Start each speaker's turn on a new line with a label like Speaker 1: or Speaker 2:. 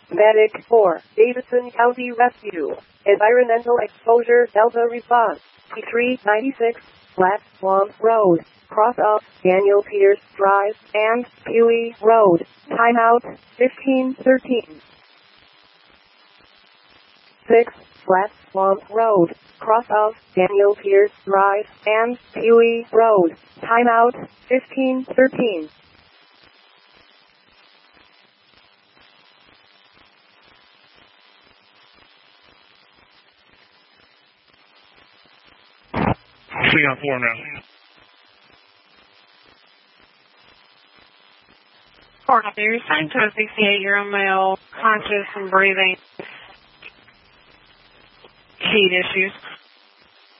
Speaker 1: Medic 4, Davidson County Rescue. Environmental exposure Delta response. P396, Flat Swamp Road. Cross of Daniel Pierce Drive and Huey Road. Timeout 1513. 6, Flat Swamp Road. Cross of Daniel Pierce Drive and Huey Road. Timeout 1513.
Speaker 2: See on 4 now.
Speaker 3: Fort News, signed to a 68-year-old male, conscious and breathing. Heat issues.